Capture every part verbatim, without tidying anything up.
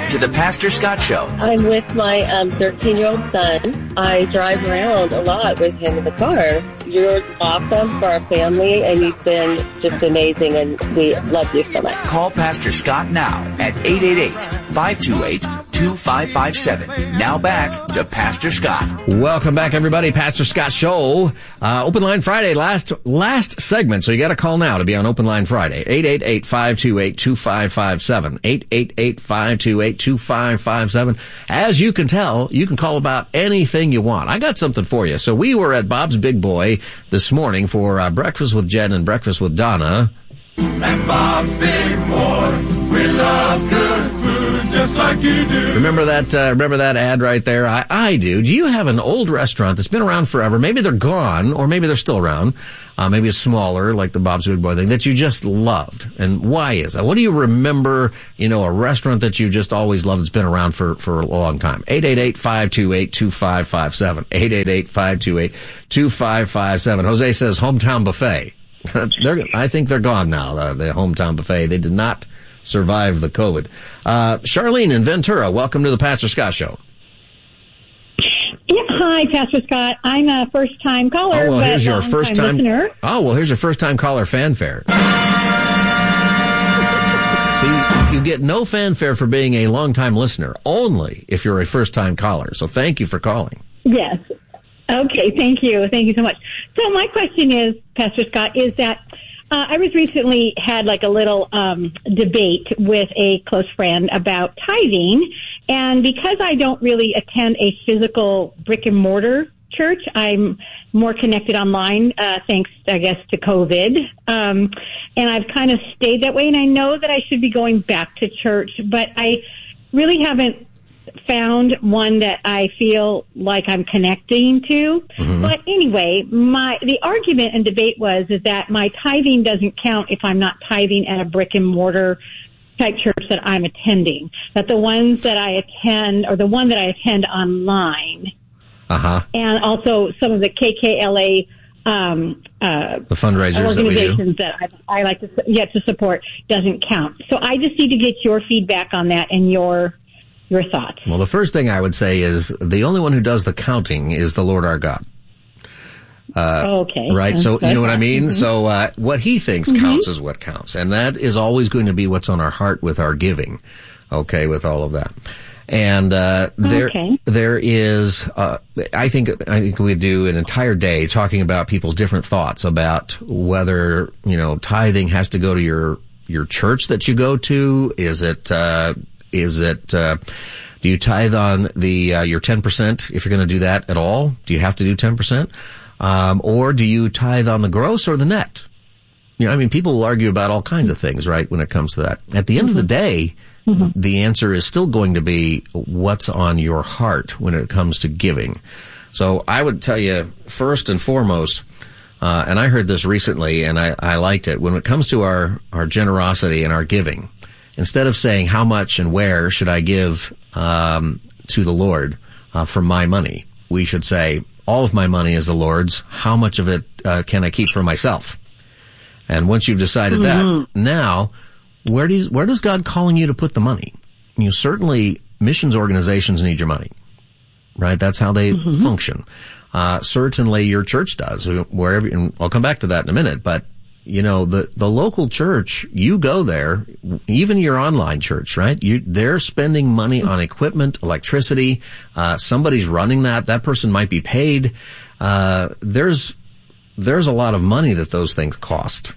to the Pastor Scott Show. I'm with my um, thirteen-year-old son. I drive around a lot with him in the car. You're awesome for our family, and you've been just amazing, and we love you so much. Call Pastor Scott now at eight eight eight, five two eight, two five five seven. Now back to Pastor Scott. Welcome back, everybody. Pastor Scott Show. Uh, Open Line Friday, last last segment, so you got to call now to be on Open Line Friday. eight eight eight, five two eight, two five five seven. eight eight eight, five two eight, two five five seven. As you can tell, you can call about anything you want. I got something for you. So we were at Bob's Big Boy this morning for uh, Breakfast with Jen and Breakfast with Donna. At Bob's Big Boy, we love good food just like you do. Remember that, uh, remember that ad right there? I, I do. Do you have an old restaurant that's been around forever? Maybe they're gone, or maybe they're still around. Uh, maybe it's smaller, like the Bob's Big Boy thing, that you just loved. And why is that? What do you remember, you know, a restaurant that you just always loved that's been around for, for a long time? eight eight eight, five two eight, two five five seven. eight eight eight, five two eight, two five five seven. Jose says Hometown Buffet. they're, I think they're gone now, the, the Hometown Buffet. They did not survive the COVID. Uh, Charlene in Ventura, welcome to the Pastor Scott Show. Yeah, hi, Pastor Scott. I'm a first-time caller. Oh, well, here's but your first time listener. Oh, well, here's your first-time caller fanfare. See, you get no fanfare for being a long-time listener, only if you're a first-time caller. So thank you for calling. Yes. Okay, thank you. Thank you so much. So my question is, Pastor Scott, is that uh, I was recently had like a little um, debate with a close friend about tithing, and because I don't really attend a physical brick and mortar church, I'm more connected online, uh, thanks, I guess, to COVID. Um, and I've kind of stayed that way, and I know that I should be going back to church, but I really haven't found one that I feel like I'm connecting to. Mm-hmm. But anyway, my the argument and debate was is that my tithing doesn't count if I'm not tithing at a brick and mortar type church that I'm attending. That the ones that I attend, or the one that I attend online, uh-huh. and also some of the K K L A um, uh, the fundraisers organizations that we do. that I, I like to get to support doesn't count. So I just need to get your feedback on that and your Your thoughts. Well, the first thing I would say is the only one who does the counting is the Lord our God. Uh, okay. Right. That's so, you know what I mean? Mm-hmm. So, uh, what he thinks mm-hmm. counts is what counts. And that is always going to be what's on our heart with our giving. Okay. With all of that. And, uh, there, okay. there is, uh, I think, I think we do an entire day talking about people's different thoughts about whether, you know, tithing has to go to your, your church that you go to. Is it, uh, Is it, uh, do you tithe on the, uh, your ten percent if you're going to do that at all? Do you have to do ten percent? Um, or do you tithe on the gross or the net? You know, I mean, people will argue about all kinds of things, right, when it comes to that. At the end mm-hmm. of the day, mm-hmm. the answer is still going to be what's on your heart when it comes to giving. So I would tell you, first and foremost, uh, and I heard this recently and I, I liked it, when it comes to our, our generosity and our giving, instead of saying how much and where should I give um, to the Lord uh, from my money, we should say all of my money is the Lord's. How much of it uh, can I keep for myself? And once you've decided mm-hmm. that, now where does where does God calling you to put the money? You certainly missions organizations need your money, right? That's how they mm-hmm. function. Uh, certainly your church does. Wherever, and I'll come back to that in a minute, but. You know, the, the local church, you go there, even your online church, right? You, they're spending money on equipment, electricity. Uh, somebody's running that. That person might be paid. Uh, there's, there's a lot of money that those things cost.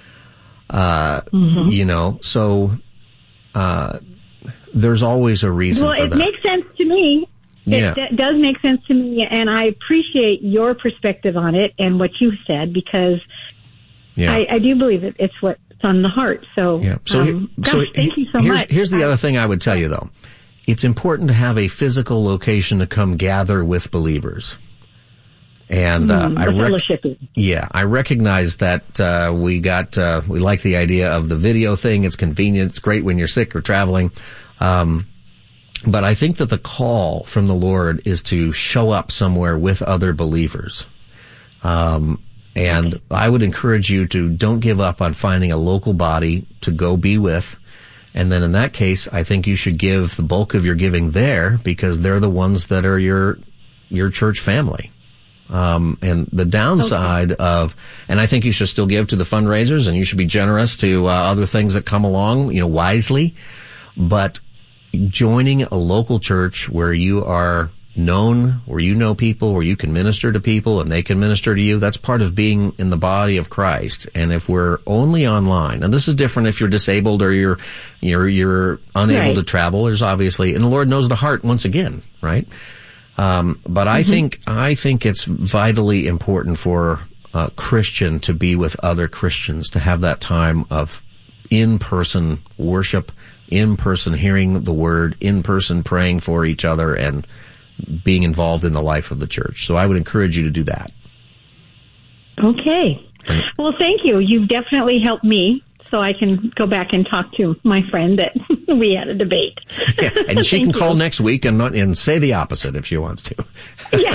Uh, mm-hmm. you know, so, uh, there's always a reason well, for that. Well, it makes sense to me. Yeah. It d- does make sense to me, and I appreciate your perspective on it and what you said, because Yeah. I, I do believe that it's what's on the heart. So, yeah. so, um, gosh, so thank you so here's, much. Here's the other thing I would tell you, though. It's important to have a physical location to come gather with believers. And uh, mm, I rec- yeah, I recognize that uh, we got uh, we like the idea of the video thing. It's convenient. It's great when you're sick or traveling. Um, but I think that the call from the Lord is to show up somewhere with other believers. Um, And I would encourage you to don't give up on finding a local body to go be with And then in that case, I think you should give the bulk of your giving there because they're the ones that are your, your church family. Um, and the downside okay. of, and I think you should still give to the fundraisers and you should be generous to, uh, other things that come along, you know, wisely. But joining a local church where you are known, where you know people, where you can minister to people and they can minister to you, that's part of being in the body of Christ. And if we're only online, and this is different if you're disabled or you're, you're, you're unable right. to travel, there's obviously, and the Lord knows the heart once again, right? Um, but I mm-hmm. think, I think it's vitally important for a Christian to be with other Christians, to have that time of in-person worship, in-person hearing the word, in-person praying for each other and being involved in the life of the church. So I would encourage you to do that. Okay. Well, thank you. You've definitely helped me, so I can go back and talk to my friend that we had a debate. Yeah, and she can call next week and not, and say the opposite if she wants to. Yeah.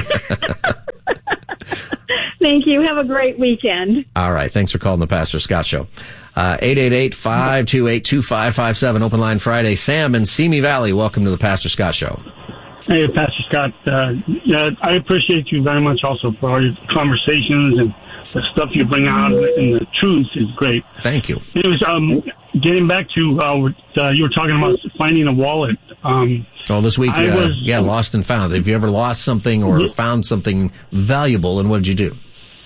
Thank you. Have a great weekend. All right. Thanks for calling the Pastor Scott Show. Uh, eight eight eight, five two eight, two five five seven, Open Line Friday. Sam in Simi Valley, welcome to the Pastor Scott Show. Hey, Pastor Scott. Uh, yeah, I appreciate you very much also for all your conversations and the stuff you bring out, and the truth is great. Thank you. Anyways, um, getting back to, uh, uh, you were talking about finding a wallet. Um, oh, this week, I uh, was, yeah, lost and found. Have you ever lost something or yeah. found something valuable, and what did you do?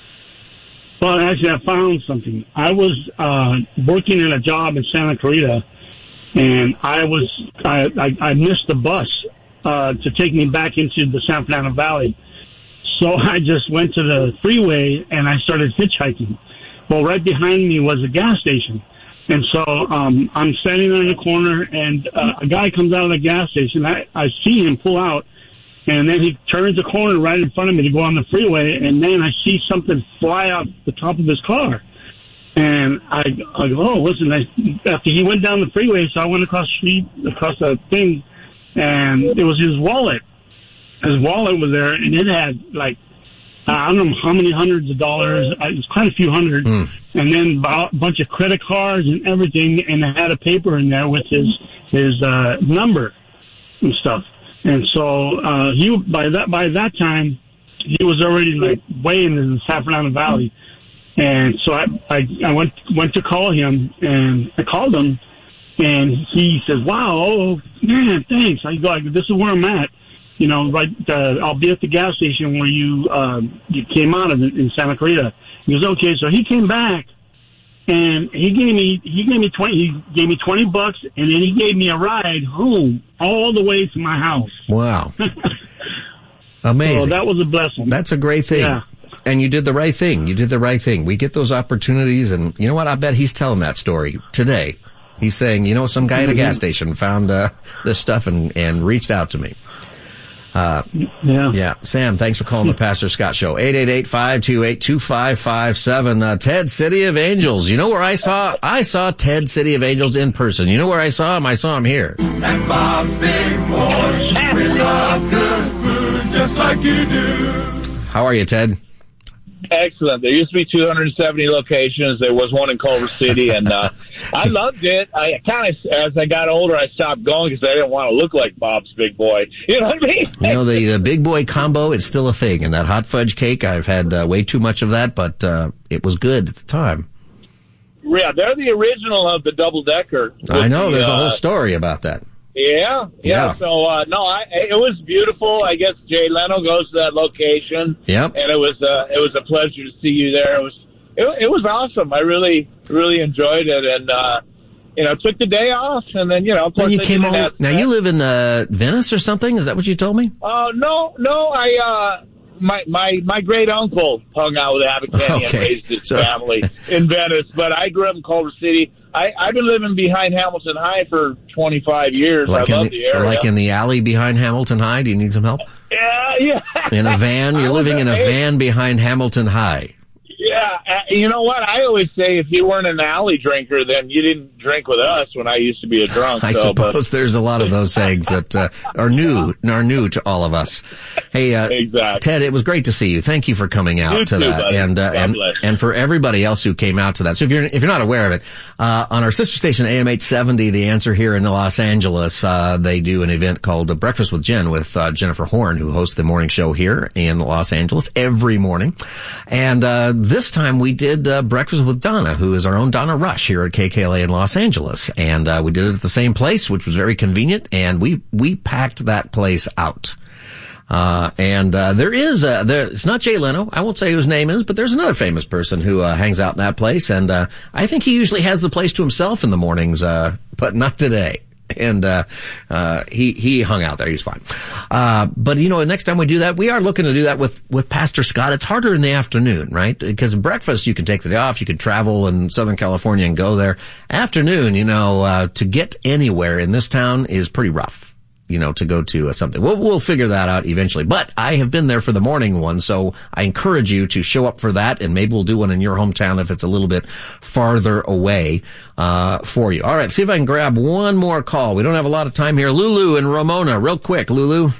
Well, actually, I found something. I was uh, working at a job in Santa Clarita, and I was I, I, I missed the bus uh, to take me back into the San Fernando Valley. So I just went to the freeway and I started hitchhiking. Well, right behind me was a gas station. And so um, I'm standing there in the corner, and uh, a guy comes out of the gas station. I, I see him pull out, and then he turns the corner right in front of me to go on the freeway, and then I see something fly out the top of his car. And I, I go, oh, listen, I, after he went down the freeway, so I went across the street, across the thing, and it was his wallet. His wallet was there, and it had, like, I don't know how many hundreds of dollars. It was quite a few hundred. Mm. And then a bunch of credit cards and everything, and it had a paper in there with his his uh, number and stuff. And so uh, he by that by that time he was already like way in the San Fernando Valley. And so I, I I went went to call him, and I called him, and he says, "Wow, oh man, thanks." I go, "This is where I'm at. You know, right, uh, I'll be at the gas station where you, uh, you came out of it in Santa Clarita." He goes, "Okay." So he came back, and he gave me, he gave me twenty, he gave me twenty bucks, and then he gave me a ride home all the way to my house. Wow. Amazing. So that was a blessing. That's a great thing. Yeah. And you did the right thing. You did the right thing. We get those opportunities, and you know what? I bet he's telling that story today. He's saying, you know, some guy mm-hmm. at a gas station found, uh, this stuff and, and reached out to me. Uh, yeah. Yeah. Sam, thanks for calling the Pastor Scott Show. eight eight eight, five two eight, two five five seven. Uh, Ted City of Angels. You know where I saw, I saw Ted City of Angels in person. You know where I saw him? I saw him here. And Bob's Big Boys, we love good food just like you do. How are you, Ted? Excellent. There used to be two hundred seventy locations. There was one in Culver City, and uh, I loved it. I kind of, as I got older, I stopped going because I didn't want to look like Bob's Big Boy. You know what I mean? You know, the, the Big Boy combo is still a thing, and that hot fudge cake, I've had uh, way too much of that, but uh, it was good at the time. Yeah, they're the original of the double decker. I know. The, there's uh, a whole story about that. Yeah, yeah. Yeah. So, uh, no, I, it was beautiful. I guess Jay Leno goes to that location. Yep. And it was, uh, it was a pleasure to see you there. It was, it, it was awesome. I really, really enjoyed it. And, uh, you know, took the day off, and then, you know, of course, well, you came over. have, Now, you live in, uh, Venice or something? Is that what you told me? Oh, uh, no, no, I, uh, my, my, my great uncle hung out with Abbott Kenny okay. and raised his so. family in Venice, but I grew up in Culver City. I, I've been living behind Hamilton High for twenty-five years. Like I love the, the area. Like in the alley behind Hamilton High? Do you need some help? Yeah, yeah. In a van? You're living in a van behind Hamilton High. Yeah, uh, you know what? I always say if you weren't an alley drinker, then you didn't drink with us when I used to be a drunk. I so, suppose but. there's a lot of those sayings that uh, are new, are new to all of us. Hey, uh, exactly. Ted, it was great to see you. Thank you for coming out you to too, that, buddy. and uh, and bless. and for everybody else who came out to that. So if you're if you're not aware of it, uh, on our sister station A M eight seventy, The Answer here in Los Angeles, uh, they do an event called uh, Breakfast with Jen with uh, Jennifer Horn, who hosts the morning show here in Los Angeles every morning. And uh this time we did uh, Breakfast with Donna, who is our own Donna Rush here at K K L A in Los Angeles. And uh we did it at the same place, which was very convenient, and we we packed that place out. Uh, and, uh, there is, uh, there, it's not Jay Leno. I won't say who his name is, but there's another famous person who, uh, hangs out in that place. And, uh, I think he usually has the place to himself in the mornings, uh, but not today. And, uh, uh, he, he hung out there. He was fine. Uh, but you know, next time we do that, we are looking to do that with, with Pastor Scott. It's harder in the afternoon, right? Because breakfast, you can take the day off. You can travel in Southern California and go there. Afternoon, you know, uh, to get anywhere in this town is pretty rough. You know, to go to uh, something. We'll, we'll figure that out eventually. But I have been there for the morning one, so I encourage you to show up for that, and maybe we'll do one in your hometown if it's a little bit farther away, uh, for you. All right, see if I can grab one more call. We don't have a lot of time here. Lulu and Ramona, real quick. Lulu?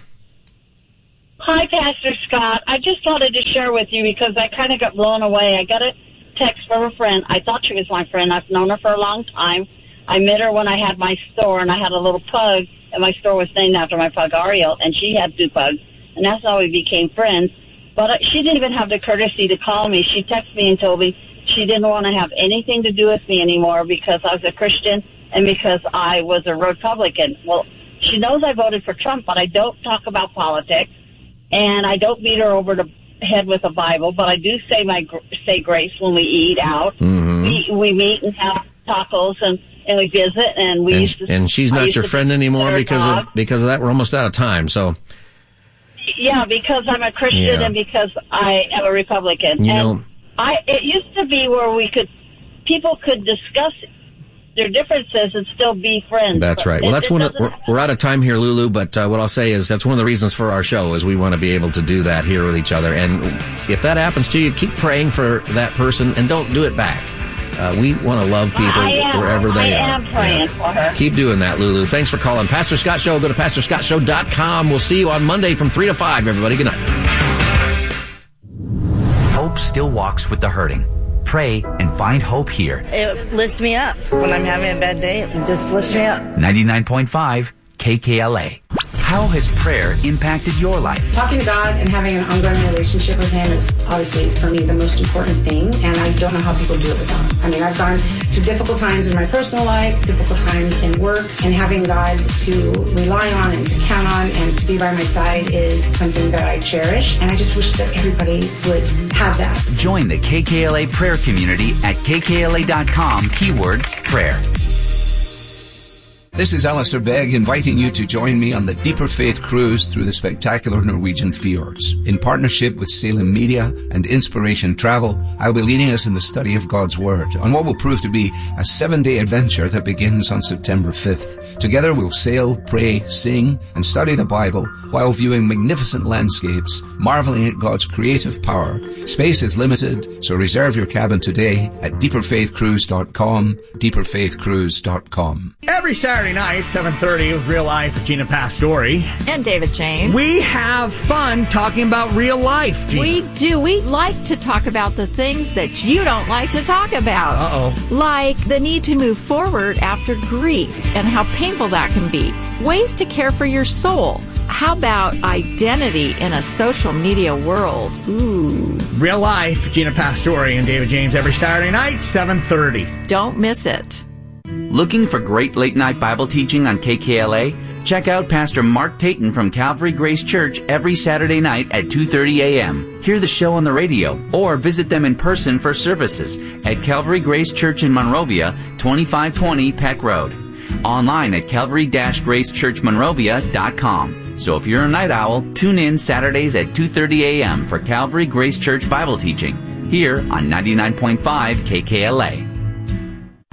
Hi, Pastor Scott. I just wanted to share with you because I kind of got blown away. I got a text from a friend. I thought she was my friend. I've known her for a long time. I met her when I had my store, and I had a little pug. And my store was named after my pug, Ariel, and she had two pugs, and that's how we became friends. But she didn't even have the courtesy to call me. She texted me and told me she didn't want to have anything to do with me anymore because I was a Christian and because I was a Republican. Well, she knows I voted for Trump, but I don't talk about politics, and I don't beat her over the head with a Bible, but I do say my say grace when we eat out. Mm-hmm. We, we meet and have tacos and And we visit, and we and, used to. And she's not your friend anymore because of because of that. We're almost out of time. So. Yeah, because I'm a Christian yeah. and because I am a Republican. You and know, I it used to be where we could people could discuss their differences and still be friends. That's right. Well, that's one. Of, we're, we're out of time here, Lulu. But uh, what I'll say is that's one of the reasons for our show is we want to be able to do that here with each other. And if that happens to you, keep praying for that person and don't do it back. Uh, we want to love people am, wherever they I are. I am praying yeah. for her. Keep doing that, Lulu. Thanks for calling. Pastor Scott Show. Go to pastor scott show dot com. We'll see you on Monday from three to five, everybody. Good night. Hope still walks with the hurting. Pray and find hope here. It lifts me up. When I'm having a bad day, it just lifts me up. ninety-nine point five K K L A. How has prayer impacted your life? Talking to God and having an ongoing relationship with Him is obviously, for me, the most important thing, and I don't know how people do it without Him. I mean, I've gone through difficult times in my personal life, difficult times in work, and having God to rely on and to count on and to be by my side is something that I cherish, and I just wish that everybody would have that. Join the K K L A prayer community at K K L A dot com, keyword prayer. This is Alistair Begg inviting you to join me on the Deeper Faith Cruise through the spectacular Norwegian fjords. In partnership with Salem Media and Inspiration Travel, I'll be leading us in the study of God's Word on what will prove to be a seven-day adventure that begins on September fifth. Together we'll sail, pray, sing, and study the Bible while viewing magnificent landscapes, marveling at God's creative power. Space is limited, so reserve your cabin today at deeper faith cruise dot com, deeper faith cruise dot com. Every Saturday night, seven thirty, with Real Life with Gina Pastore. And David James. We have fun talking about real life, Gina. We do. We like to talk about the things that you don't like to talk about. Uh-oh. Like the need to move forward after grief and how painful that can be. Ways to care for your soul. How about identity in a social media world? Ooh. Real Life with Gina Pastore and David James every Saturday night, seven thirty. Don't miss it. Looking for great late-night Bible teaching on K K L A? Check out Pastor Mark Tayton from Calvary Grace Church every Saturday night at two thirty a.m. Hear the show on the radio or visit them in person for services at Calvary Grace Church in Monrovia, twenty-five twenty Peck Road. Online at calvary dash grace church monrovia dot com. So if you're a night owl, tune in Saturdays at two thirty a.m. for Calvary Grace Church Bible teaching here on ninety-nine point five K K L A.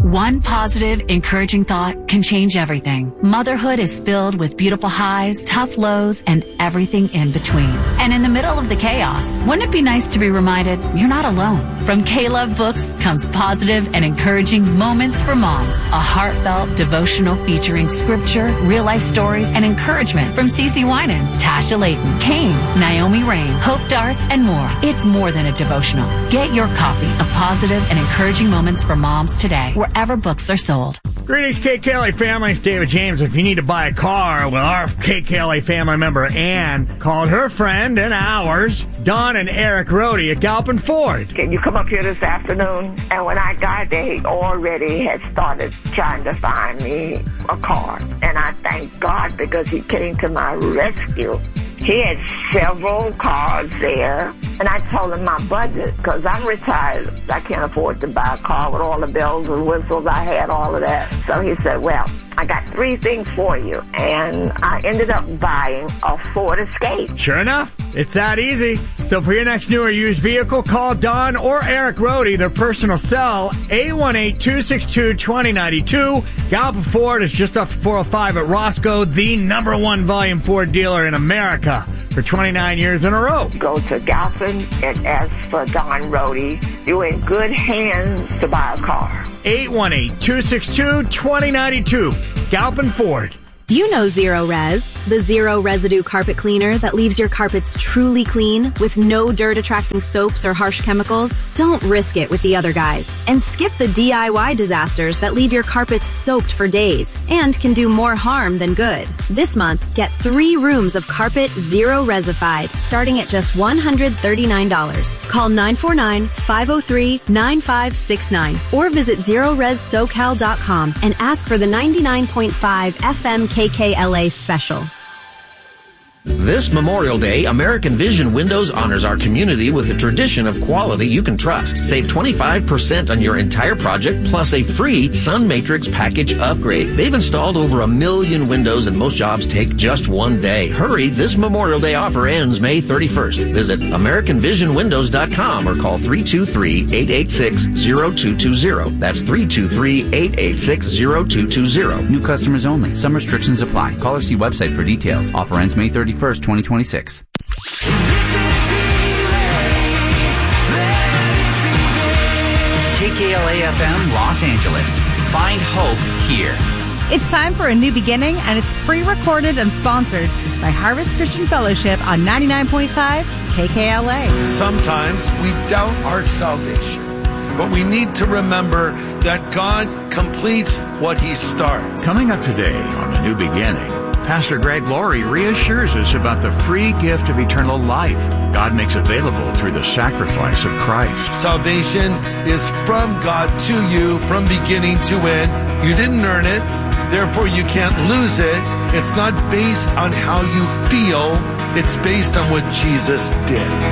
One positive, encouraging thought can change everything. Motherhood is filled with beautiful highs, tough lows, and everything in between. And in the middle of the chaos, wouldn't it be nice to be reminded you're not alone? From K-Love Books comes positive and encouraging Moments for Moms, a heartfelt devotional featuring scripture, real-life stories, and encouragement from Cece Winans, Tasha Layton, Kane, Naomi Rain, Hope Darst, and more. It's more than a devotional. Get your copy of Positive and Encouraging Moments for Moms today, wherever books are sold. Greetings, K K L A family. It's David James. If you need to buy a car, well, our K K L A family member Ann called her friend and ours, Don and Eric Rohde at Galpin Ford. Can you come up here this afternoon? And when I got there, he already had started trying to find me a car. And I thank God because he came to my rescue. He had several cars there, and I told him my budget, because I'm retired. I can't afford to buy a car with all the bells and whistles. I had all of that. So he said, well, I got three things for you. And I ended up buying a Ford Escape. Sure enough, it's that easy. So for your next new or used vehicle, call Don or Eric Rohde, their personal cell, eight one eight, two six two, two zero nine two. Galpin Ford is just off four oh five at Roscoe, the number one volume Ford dealer in America for twenty-nine years in a row. Go to Galpin and ask for Don Rohde. You're in good hands to buy a car. eight one eight, two six two, two zero nine two. Galpin Ford. You know Zero Res, the zero residue carpet cleaner that leaves your carpets truly clean with no dirt-attracting soaps or harsh chemicals. Don't risk it with the other guys and skip the D I Y disasters that leave your carpets soaked for days and can do more harm than good. This month, get three rooms of carpet Zero Resified starting at just one hundred thirty-nine dollars. Call nine four nine, five oh three, nine five six nine or visit zero res socal dot com and ask for the ninety-nine point five F M K K L A special. This Memorial Day, American Vision Windows honors our community with a tradition of quality you can trust. Save twenty-five percent on your entire project, plus a free Sun Matrix package upgrade. They've installed over a million windows, and most jobs take just one day. Hurry, this Memorial Day offer ends May thirty-first. Visit American Vision Windows dot com or call three two three, eight eight six, zero two two zero. That's three two three, eight eight six, zero two two zero. New customers only. Some restrictions apply. Call or see website for details. Offer ends May thirty-first, twenty twenty-six. K K L A F M Los Angeles. Find hope here. It's time for a new beginning, and it's pre-recorded and sponsored by Harvest Christian Fellowship on ninety-nine point five K K L A. Sometimes we doubt our salvation, but we need to remember that God completes what He starts. Coming up today on A New Beginning, Pastor Greg Laurie reassures us about the free gift of eternal life God makes available through the sacrifice of Christ. Salvation is from God to you from beginning to end. You didn't earn it, therefore you can't lose it. It's not based on how you feel, it's based on what Jesus did.